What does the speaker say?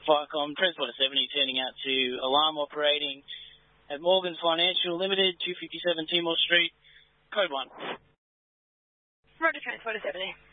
Viacom, Transporter 70 turning out to alarm operating at Morgan's Financial Limited, 257 Timor Street, code 1. Roger, Transporter 70.